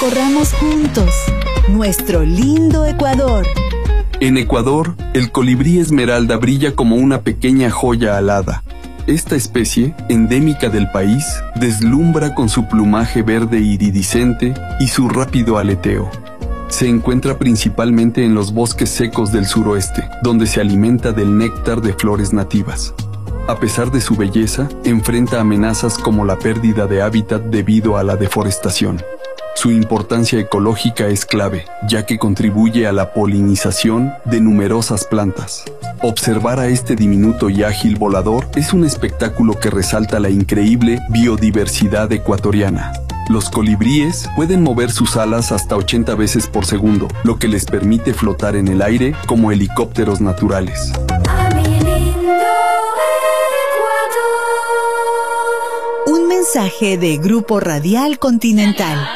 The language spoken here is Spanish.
recorramos juntos nuestro lindo Ecuador. En Ecuador, el colibrí esmeralda brilla como una pequeña joya alada. Esta especie, endémica del país, deslumbra con su plumaje verde iridiscente y su rápido aleteo. Se encuentra principalmente en los bosques secos del suroeste, donde se alimenta del néctar de flores nativas. A pesar de su belleza, enfrenta amenazas como la pérdida de hábitat debido a la deforestación. Su importancia ecológica es clave, ya que contribuye a la polinización de numerosas plantas. Observar a este diminuto y ágil volador es un espectáculo que resalta la increíble biodiversidad ecuatoriana. Los colibríes pueden mover sus alas hasta 80 veces por segundo, lo que les permite flotar en el aire como helicópteros naturales. Un mensaje de Grupo Radial Continental.